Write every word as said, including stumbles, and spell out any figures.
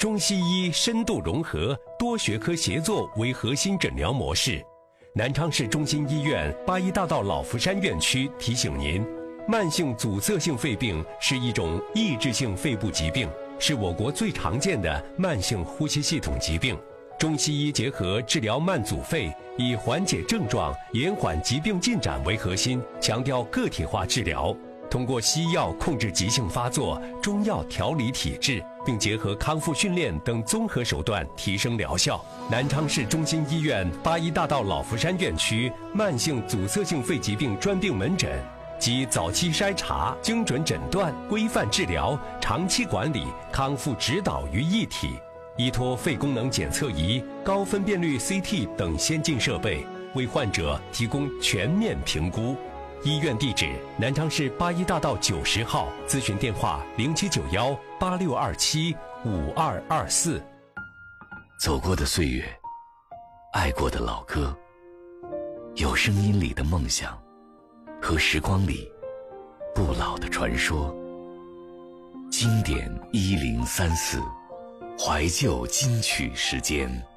中西医深度融合、多学科协作为核心诊疗模式。南昌市中心医院八一大道老福山院区提醒您，慢性阻塞性肺病是一种抑制性肺部疾病，是我国最常见的慢性呼吸系统疾病。中西医结合治疗慢阻肺，以缓解症状、延缓疾病进展为核心，强调个体化治疗。通过西药控制急性发作，中药调理体质，并结合康复训练等综合手段提升疗效。南昌市中心医院八一大道老福山院区慢性阻塞性肺疾病专病门诊，集早期筛查、精准诊断、规范治疗、长期管理、康复指导于一体，依托肺功能检测仪、高分辨率 C T 等先进设备，为患者提供全面评估。医院地址：南昌市八一大道九十号，咨询电话：零七九幺八六二七五二二四。 走过的岁月，爱过的老歌，有声音里的梦想，和时光里不老的传说。经典一零三四，怀旧金曲时间。